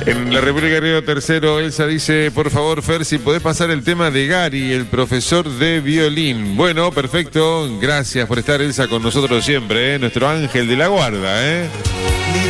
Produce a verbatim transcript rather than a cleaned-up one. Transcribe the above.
En la República de Río Tercero, Elsa dice, por favor, Fer, si podés pasar el tema de Gary, el profesor de violín. Bueno, perfecto. Gracias por estar, Elsa, con nosotros siempre, ¿eh? Nuestro ángel de la guarda, ¿eh?